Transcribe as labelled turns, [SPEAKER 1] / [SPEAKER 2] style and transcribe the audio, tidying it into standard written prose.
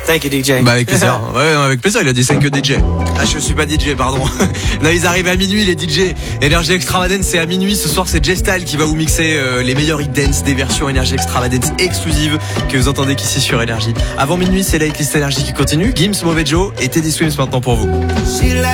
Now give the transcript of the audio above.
[SPEAKER 1] Thank you, DJ.
[SPEAKER 2] Bah avec plaisir. Ouais, avec plaisir, il a dit thank you DJ. Ah, je suis pas DJ, pardon. Non, ils arrivent à minuit, les DJ. Energy Extravagance, c'est à minuit. Ce soir, c'est J-Style qui va vous mixer les meilleurs hit dance des versions Energy Extravagance exclusives que vous entendez qu'ici sur Energy. Avant minuit, c'est la hitlist Energy qui continue. Gims, Mauvais Joe et Teddy Swims maintenant pour vous.